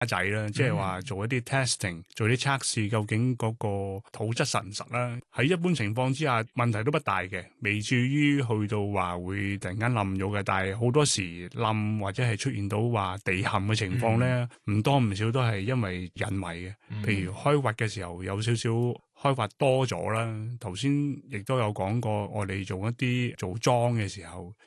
仔啦，即係話做一啲 testing，做啲測試，究竟嗰個土質實唔實啦？喺一般情況之下，問題都不大嘅，未至於去到話會突然間冧咗嘅。但係好多時冧或者係出現到話地陷嘅情況咧，唔多唔少都係因為人為嘅。譬如開挖嘅時候有少少開發多咗啦，頭先亦都有講過，我哋做一啲做樁嘅時候，